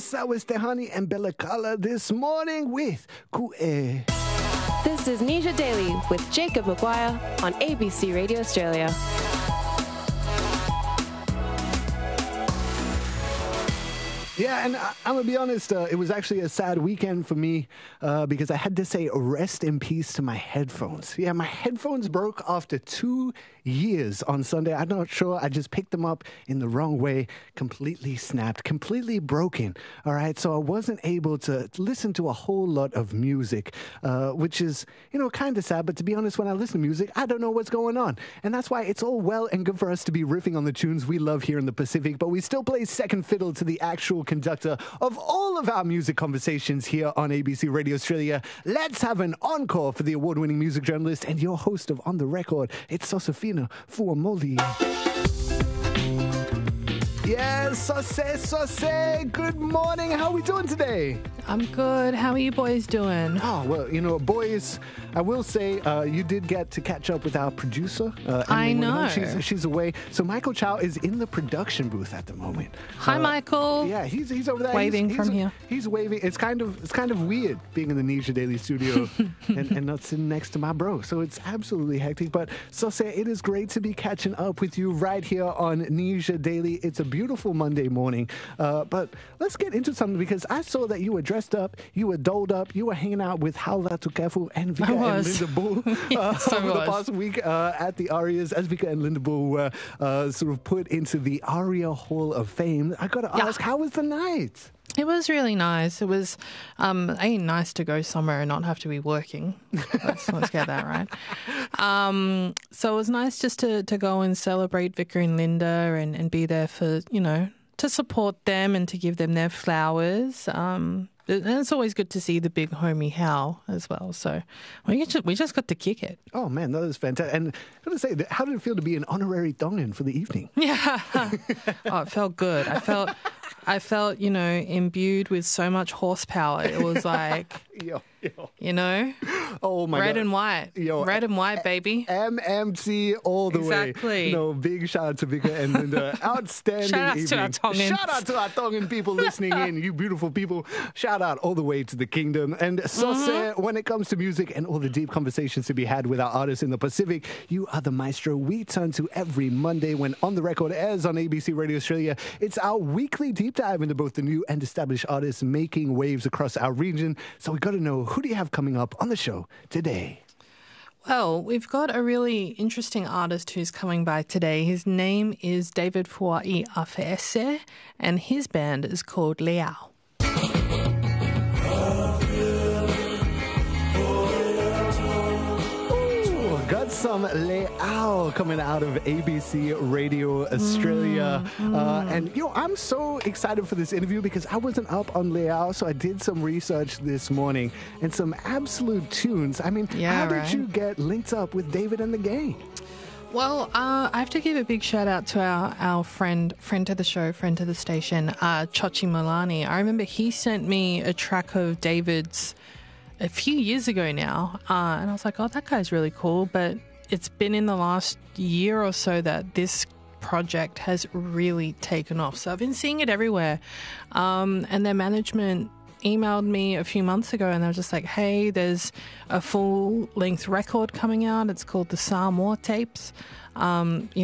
Yes, that was Tehani and Bella Kala this morning with Ku'e. This is Nisha Daily with Jacob Maguire on ABC Radio Australia. Yeah, and I'm going to be honest, it was actually a sad weekend for me because I had to say rest in peace to my headphones. Yeah, my headphones broke after 2 years on Sunday. I'm not sure. I just picked them up in the wrong way, completely snapped, completely broken. All right, so I wasn't able to listen to a whole lot of music, which is, kind of sad. But to be honest, when I listen to music, I don't know what's going on. And that's why it's all well and good for us to be riffing on the tunes we love here in the Pacific, but we still play second fiddle to the actual conductor of all of our music conversations here on ABC Radio Australia. Let's have an encore for the award-winning music journalist and your host of On The Record. It's Josefina Fuamoli. Yes, Sose, good morning. How are we doing today? I'm good. How are you boys doing? Oh, well, boys, I will say you did get to catch up with our producer. I know. She's away. So Michael Chow is in the production booth at the moment. Hi, Michael. Yeah, he's over there. Waving from here. He's waving. It's kind of weird being in the Nisha Daily studio and not sitting next to my bro. So it's absolutely hectic. But Sose, it is great to be catching up with you right here on Nisha Daily. It's a beautiful Monday morning. But let's get into something because I saw that you were dressed up, you were dolled up, you were hanging out with Haula Tukefu and Vika and Linda Bull over the past week at the Arias, as Vika and Linda Bull were sort of put into the Aria Hall of Fame. I got to ask, how was the night? It was really nice. It was nice to go somewhere and not have to be working. Let's get that right. So it was nice just to go and celebrate Vika and Linda and be there for, to support them and to give them their flowers. And it's always good to see the big homie Hal as well. So we just got to kick it. Oh, man, that was fantastic. And I got to say, how did it feel to be an honorary Tongan for the evening? Yeah. Oh, it felt good. I felt, imbued with so much horsepower. It was like, oh my red God. and white. Red and white, baby. MMT all the way. Exactly. Big shout out to Vika and Linda. Outstanding Shout out evening. to our Tongans. Shout out to our Tongan people listening in, you beautiful people. Shout out all the way to the kingdom. And Sose, when it comes to music and all the deep conversations to be had with our artists in the Pacific, you are the maestro we turn to every Monday when On The Record airs on ABC Radio Australia. It's our weekly deep dive into both the new and established artists making waves across our region. So we got to know, who do you have coming up on the show today? Well, we've got a really interesting artist who's coming by today. His name is David Fuai Afeese, and his band is called Leao. Got some Leao coming out of ABC Radio Australia. And, I'm so excited for this interview because I wasn't up on Leao, so I did some research this morning and some absolute tunes. I mean, how did you get linked up with David and the gang? Well, I have to give a big shout out to our friend to the show, friend to the station, Chochi Milani. I remember he sent me a track of David's a few years ago now, and I was like, oh, that guy's really cool, but it's been in the last year or so that this project has really taken off. So I've been seeing it everywhere, and their management emailed me a few months ago and they were just like, hey, there's a full-length record coming out. It's called the Samoa Tapes.